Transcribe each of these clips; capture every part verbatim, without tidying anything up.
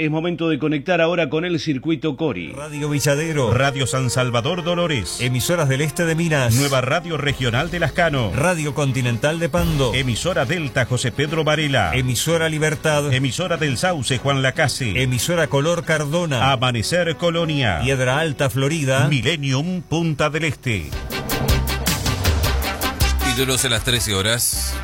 Es momento de conectar ahora con el circuito Cori. Radio Villadero, Radio San Salvador Dolores, emisoras del este de Minas, Nueva Radio Regional de Lascano, Radio Continental de Pando, emisora Delta José Pedro Varela, emisora Libertad, emisora del Sauce Juan Lacase, emisora Color Cardona, Amanecer Colonia, Piedra Alta Florida, Millennium Punta del Este. Títulos a las trece horas.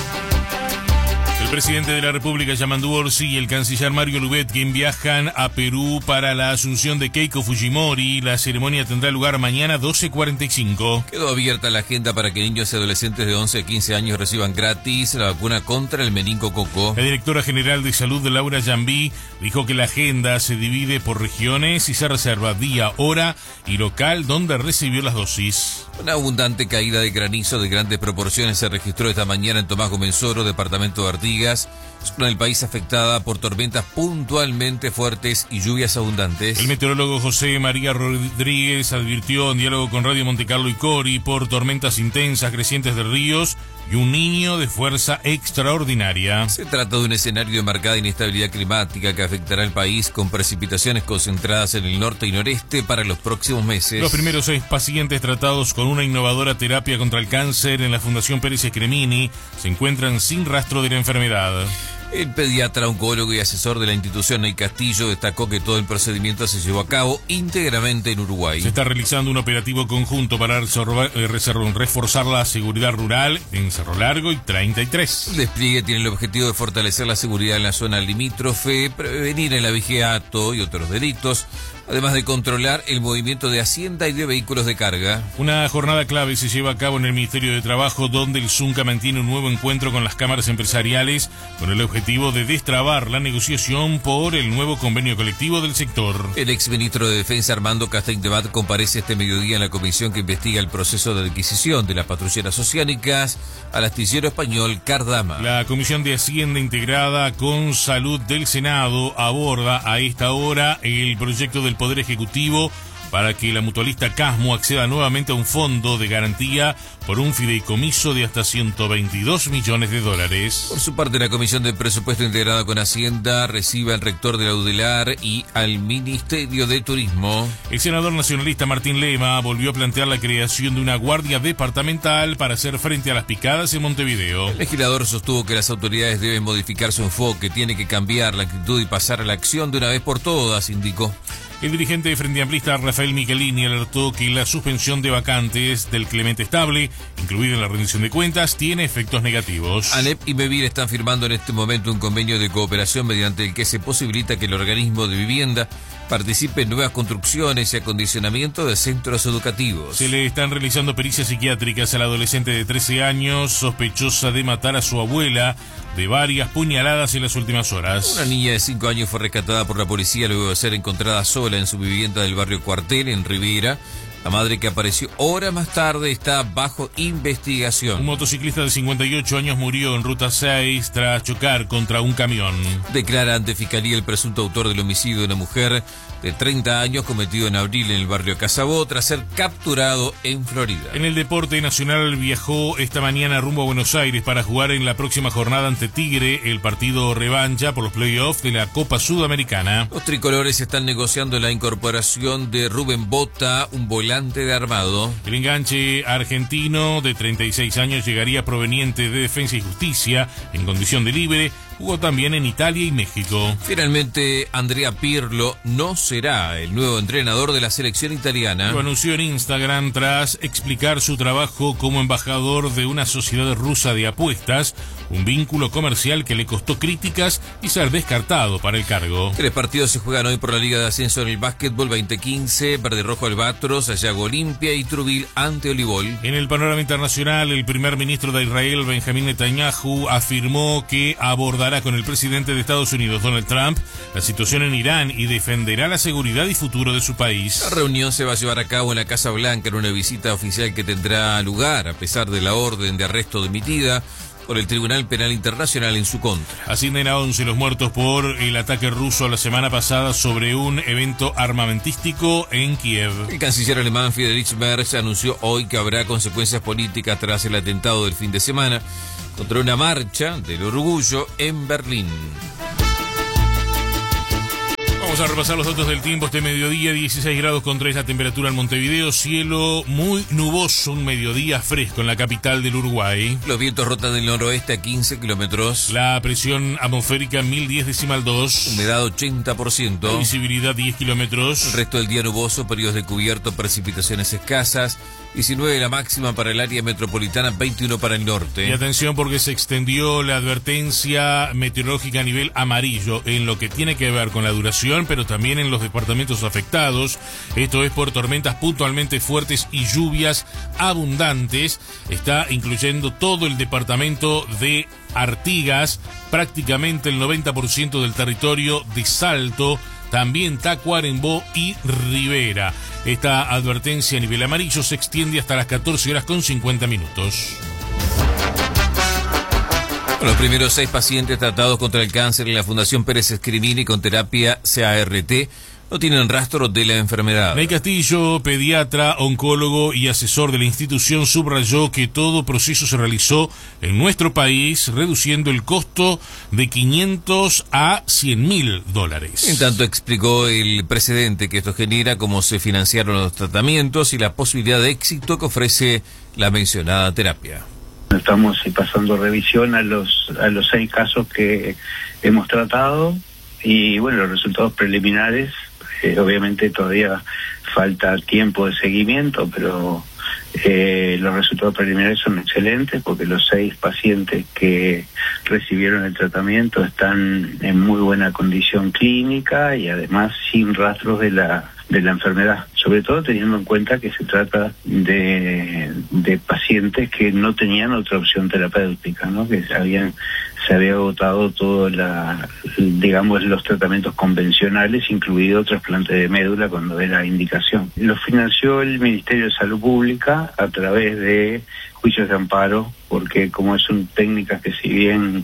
El presidente de la República, Yamandu Orsi, y el canciller Mario Lubetkin viajan a Perú para la asunción de Keiko Fujimori. La ceremonia tendrá lugar mañana doce cuarenta y cinco. Quedó abierta la agenda para que niños y adolescentes de once a quince años reciban gratis la vacuna contra el meningococo. La directora general de salud, Laura Jambí, dijo que la agenda se divide por regiones y se reserva día, hora y local donde recibió las dosis. Una abundante caída de granizo de grandes proporciones se registró esta mañana en Tomás Gómez Oro, departamento de Artigas, zona del país afectada por tormentas puntualmente fuertes y lluvias abundantes. El meteorólogo José María Rodríguez advirtió en diálogo con Radio Montecarlo y Cori por tormentas intensas crecientes de ríos y un niño de fuerza extraordinaria. Se trata de un escenario de marcada inestabilidad climática que afectará al país con precipitaciones concentradas en el norte y noreste para los próximos meses. Los primeros seis pacientes tratados con una innovadora terapia contra el cáncer en la Fundación Pérez Escremini se encuentran sin rastro de la enfermedad. El pediatra, oncólogo y asesor de la institución Ney Castillo destacó que todo el procedimiento se llevó a cabo íntegramente en Uruguay. Se está realizando un operativo conjunto para reforzar la seguridad rural en Cerro Largo y treinta y tres. El despliegue tiene el objetivo de fortalecer la seguridad en la zona limítrofe, prevenir el abigeato y otros delitos, además de controlar el movimiento de hacienda y de vehículos de carga. Una jornada clave se lleva a cabo en el Ministerio de Trabajo, donde el Zunca mantiene un nuevo encuentro con las cámaras empresariales con el objetivo de destrabar la negociación por el nuevo convenio colectivo del sector. El exministro de Defensa, Armando Castaing-Debat, comparece este mediodía en la comisión que investiga el proceso de adquisición de las patrulleras oceánicas al astillero español Cardama. La Comisión de Hacienda, integrada con Salud del Senado, aborda a esta hora el proyecto del Poder Ejecutivo para que la mutualista Casmo acceda nuevamente a un fondo de garantía por un fideicomiso de hasta ciento veintidós millones de dólares. Por su parte, la Comisión de Presupuesto, integrada con Hacienda, recibe al rector de la UDELAR y al Ministerio de Turismo. El senador nacionalista Martín Lema volvió a plantear la creación de una guardia departamental para hacer frente a las picadas en Montevideo. El legislador sostuvo que las autoridades deben modificar su enfoque, tiene que cambiar la actitud y pasar a la acción de una vez por todas, indicó. El dirigente de Frente Amplista, Rafael Michelini, alertó que la suspensión de vacantes del Clemente Estable, incluida en la rendición de cuentas, tiene efectos negativos. ANEP y MEVIR están firmando en este momento un convenio de cooperación mediante el que se posibilita que el organismo de vivienda participe en nuevas construcciones y acondicionamiento de centros educativos. Se le están realizando pericias psiquiátricas a la adolescente de trece años, sospechosa de matar a su abuela de varias puñaladas en las últimas horas. Una niña de cinco años fue rescatada por la policía luego de ser encontrada sola en su vivienda del barrio Cuartel, en Rivera. La madre, que apareció horas más tarde, está bajo investigación. Un motociclista de cincuenta y ocho años murió en Ruta seis tras chocar contra un camión. Declara ante Fiscalía el presunto autor del homicidio de una mujer de treinta años cometido en abril en el barrio Casabó tras ser capturado en Florida. En el deporte nacional, viajó esta mañana rumbo a Buenos Aires para jugar en la próxima jornada ante Tigre el partido revancha por los playoffs de la Copa Sudamericana. Los tricolores están negociando la incorporación de Rubén Bota, un volante de Armado. El enganche argentino de treinta y seis años llegaría proveniente de Defensa y Justicia en condición de libre. Jugó también en Italia y México. Finalmente, Andrea Pirlo no será el nuevo entrenador de la selección italiana. Lo anunció en Instagram tras explicar su trabajo como embajador de una sociedad rusa de apuestas, un vínculo comercial que le costó críticas y ser descartado para el cargo. Tres partidos se juegan hoy por la Liga de Ascenso en el básquetbol veinte quince, Verde Rojo Albatros, Sayago Olimpia y Trubil ante Olivol. En el panorama internacional, el primer ministro de Israel, Benjamín Netanyahu, afirmó que abordará con el presidente de Estados Unidos, Donald Trump, la situación en Irán y defenderá la seguridad y futuro de su país. La reunión se va a llevar a cabo en la Casa Blanca en una visita oficial que tendrá lugar a pesar de la orden de arresto emitida por el Tribunal Penal Internacional en su contra. Ascienden a once los muertos por el ataque ruso la semana pasada sobre un evento armamentístico en Kiev. El canciller alemán Friedrich Merz anunció hoy que habrá consecuencias políticas tras el atentado del fin de semana contra una marcha del orgullo en Berlín. Vamos a repasar los datos del tiempo este mediodía. Dieciséis grados con tres la temperatura en Montevideo. Cielo muy nuboso, un mediodía fresco en la capital del Uruguay. Los vientos rotan del noroeste a quince kilómetros. La presión atmosférica mil diez decimal dos. Humedad ochenta por ciento. La visibilidad diez kilómetros. El resto del día nuboso, periodos de cubierto, precipitaciones escasas. diecinueve la máxima para el área metropolitana, veintiuno para el norte. Y atención porque se extendió la advertencia meteorológica a nivel amarillo en lo que tiene que ver con la duración, pero también en los departamentos afectados. Esto es por tormentas puntualmente fuertes y lluvias abundantes. Está incluyendo todo el departamento de Artigas, prácticamente el noventa por ciento del territorio de Salto, también Tacuarembó y Rivera. Esta advertencia a nivel amarillo se extiende hasta las catorce horas con cincuenta minutos. Los primeros seis pacientes tratados contra el cáncer en la Fundación Pérez Escrimini con terapia C A R T no tienen rastro de la enfermedad. Ney Castillo, pediatra, oncólogo y asesor de la institución, subrayó que todo proceso se realizó en nuestro país, reduciendo el costo de quinientos a cien mil dólares. En tanto, explicó el precedente que esto genera, cómo se financiaron los tratamientos y la posibilidad de éxito que ofrece la mencionada terapia. Estamos pasando revisión a los a los seis casos que hemos tratado y bueno, los resultados preliminares, eh, obviamente todavía falta tiempo de seguimiento, pero eh, los resultados preliminares son excelentes porque los seis pacientes que recibieron el tratamiento están en muy buena condición clínica y además sin rastros de la de la enfermedad, sobre todo teniendo en cuenta que se trata de, de pacientes que no tenían otra opción terapéutica, ¿no? Que se habían se había agotado todo la, digamos, los tratamientos convencionales, incluido trasplante de médula cuando era indicación. Lo financió el Ministerio de Salud Pública a través de juicios de amparo, porque como son técnicas que si bien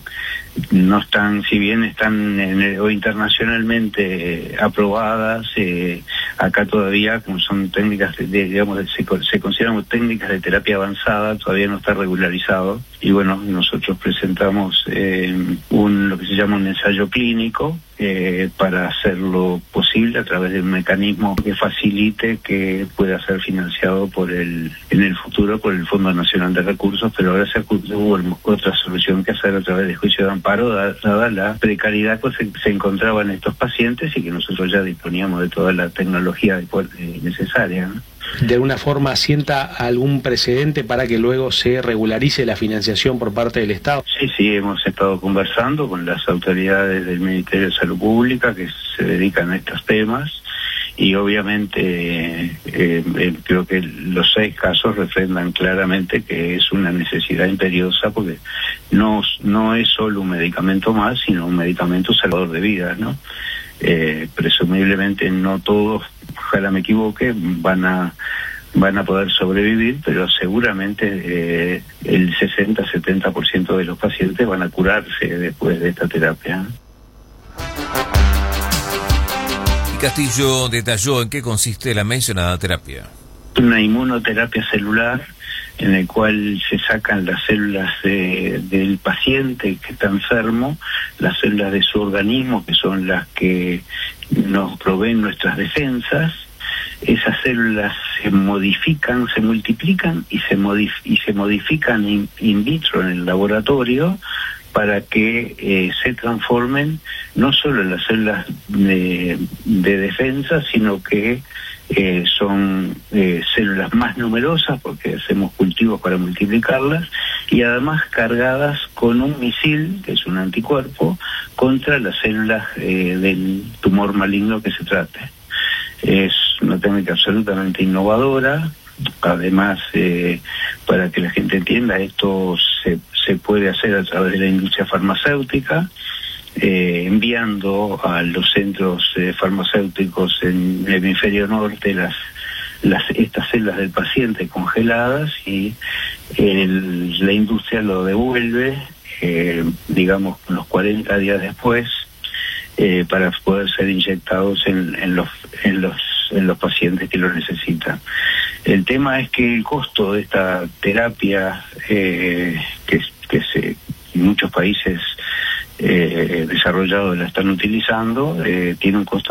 no están, si bien están en el, o internacionalmente eh, aprobadas, eh, acá todavía, como son técnicas, de, digamos, se, se consideran técnicas de terapia avanzada, todavía no está regularizado. Y bueno, nosotros presentamos eh, un lo que se llama un ensayo clínico eh, para hacerlo posible a través de un mecanismo que facilite que pueda ser financiado por el en el futuro por el Fondo Nacional de Recursos, pero ahora se hubo otra solución que hacer a través de juicio de amparo, dada la precariedad que se, se encontraban estos pacientes y que nosotros ya disponíamos de toda la tecnología necesaria, ¿no? ¿De alguna forma sienta algún precedente para que luego se regularice la financiación por parte del Estado? Sí, sí, hemos estado conversando con las autoridades del Ministerio de Salud Pública que se dedican a estos temas y obviamente eh, eh, creo que los seis casos refrendan claramente que es una necesidad imperiosa porque no, no es solo un medicamento más, sino un medicamento salvador de vidas, ¿no? Eh, presumiblemente no todos, ojalá me equivoque, van a van a poder sobrevivir, pero seguramente eh, el sesenta a setenta por ciento de los pacientes van a curarse después de esta terapia. Castillo detalló en qué consiste la mencionada terapia. Una inmunoterapia celular en el cual se sacan las células de, del paciente que está enfermo, las células de su organismo, que son las que nos proveen nuestras defensas. Esas células se modifican, se multiplican y se, modif y se modifican in, in vitro en el laboratorio para que eh, se transformen no solo en las células de, de defensa, sino que eh, son eh, células más numerosas, porque hacemos cultivos para multiplicarlas, y además cargadas con un misil, que es un anticuerpo, contra las células eh, del tumor maligno que se trate. Es una técnica absolutamente innovadora. Además, eh, para que la gente entienda, esto se, se puede hacer a través de la industria farmacéutica, eh, enviando a los centros eh, farmacéuticos en el hemisferio norte las, las estas células del paciente congeladas y el, la industria lo devuelve, eh, digamos, unos cuarenta días después, eh, para poder ser inyectados en, en los en los en los pacientes que lo necesitan. El tema es que el costo de esta terapia, eh, que, que se, en muchos países eh, desarrollados la están utilizando, eh, tiene un costo